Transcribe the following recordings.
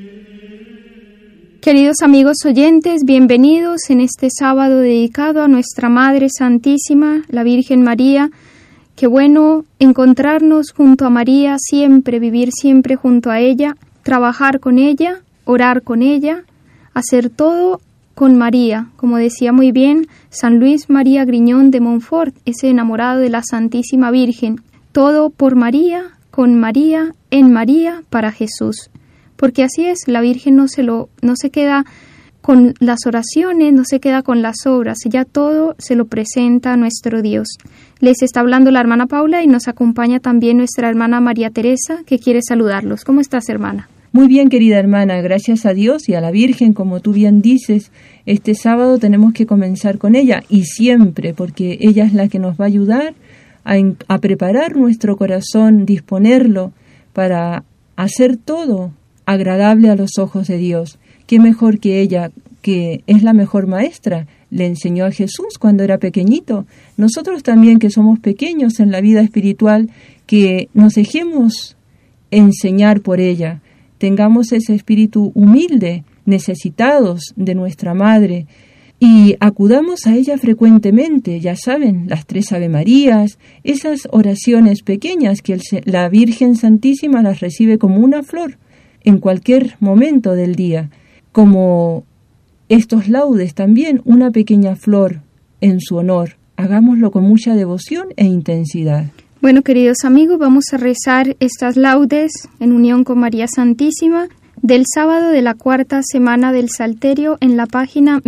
Queridos amigos oyentes, bienvenidos en este sábado dedicado a nuestra Madre Santísima, la Virgen María. Qué bueno encontrarnos junto a María siempre, vivir siempre junto a ella, trabajar con ella, orar con ella, hacer todo con María. Como decía muy bien San Luis María Griñón de Montfort, ese enamorado de la Santísima Virgen. Todo por María, con María, en María, para Jesús. Porque así es, la Virgen no se queda con las oraciones, no se queda con las obras, ella todo se lo presenta a nuestro Dios. Les está hablando la hermana Paula y nos acompaña también nuestra hermana María Teresa, que quiere saludarlos. ¿Cómo estás, hermana? Muy bien, querida hermana, gracias a Dios y a la Virgen, como tú bien dices, este sábado tenemos que comenzar con ella y siempre, porque ella es la que nos va a ayudar a preparar nuestro corazón, disponerlo para hacer todo agradable a los ojos de Dios. Qué mejor que ella, que es la mejor maestra, le enseñó a Jesús cuando era pequeñito. Nosotros también, que somos pequeños en la vida espiritual, que nos dejemos enseñar por ella, tengamos ese espíritu humilde, necesitados de nuestra Madre, y acudamos a ella frecuentemente, ya saben, las 3 Ave Marías, esas oraciones pequeñas que la Virgen Santísima las recibe como una flor, en cualquier momento del día, como estos laudes también, una pequeña flor en su honor. Hagámoslo con mucha devoción e intensidad. Bueno, queridos amigos, vamos a rezar estas laudes en unión con María Santísima del sábado de la 4ª semana del Salterio en la página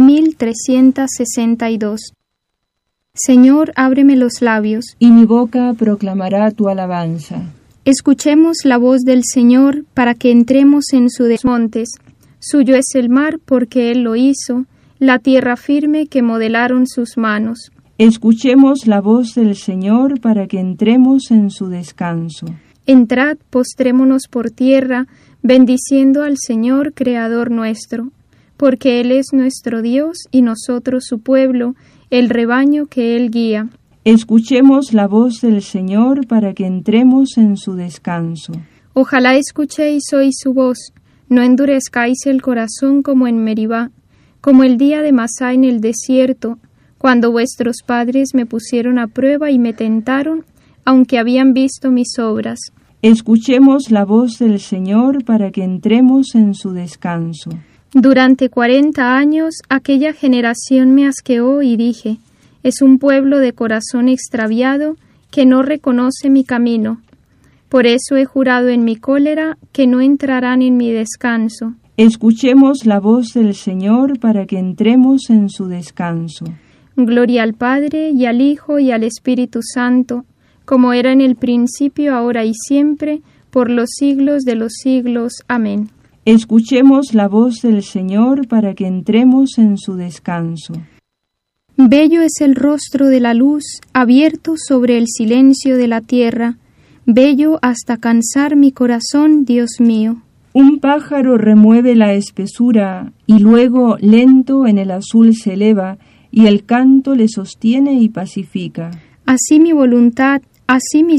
1362. Señor, ábreme los labios, y mi boca proclamará tu alabanza. Escuchemos la voz del Señor para que entremos en sus montes. Suyo es el mar porque Él lo hizo, la tierra firme que modelaron sus manos. Escuchemos la voz del Señor para que entremos en su descanso. Entrad, postrémonos por tierra, bendiciendo al Señor, Creador nuestro, porque Él es nuestro Dios y nosotros su pueblo, el rebaño que Él guía. Escuchemos la voz del Señor para que entremos en su descanso. Ojalá escuchéis hoy su voz, no endurezcáis el corazón como en Meribá, como el día de Masá en el desierto, cuando vuestros padres me pusieron a prueba y me tentaron, aunque habían visto mis obras. Escuchemos la voz del Señor para que entremos en su descanso. Durante 40 años aquella generación me asqueó y dije: es un pueblo de corazón extraviado que no reconoce mi camino. Por eso he jurado en mi cólera que no entrarán en mi descanso. Escuchemos la voz del Señor para que entremos en su descanso. Gloria al Padre, y al Hijo, y al Espíritu Santo, como era en el principio, ahora y siempre, por los siglos de los siglos. Amén. Escuchemos la voz del Señor para que entremos en su descanso. Bello es el rostro de la luz, abierto sobre el silencio de la tierra, bello hasta cansar mi corazón, Dios mío. Un pájaro remueve la espesura, y luego lento en el azul se eleva, y el canto le sostiene y pacifica. Así mi voluntad, así mis